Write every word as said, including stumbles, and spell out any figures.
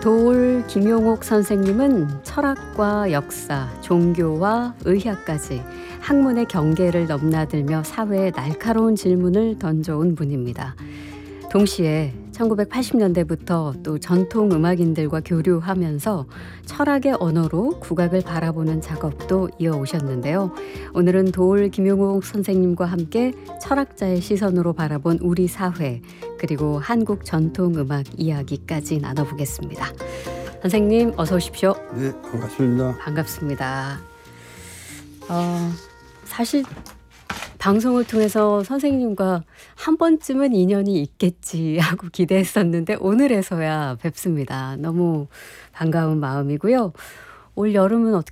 도올 김용옥 선생님은 철학과 역사, 종교와 의학까지 학문의 경계를 넘나들며 사회에 날카로운 질문을 던져온 분입니다. 동시에 천구백팔십 년대부터 또 전통 음악인들과 교류하면서 철학의 언어로 국악을 바라보는 작업도 이어오셨는데요. 오늘은 도올 김용옥 선생님과 함께 철학자의 시선으로 바라본 우리 사회, 그리고 한국 전통 음악 이야기까지 나눠보겠습니다. 선생님 어서 오십시오. 네, 반갑습니다. 반갑습니다. 어, 사실 방송을 통해서 선생님과 한 번쯤은 인연이 있겠지 하고 기대했었는데 오늘에서야 뵙습니다. 너무 반가운 마음이고요. 올 여름은 어떻게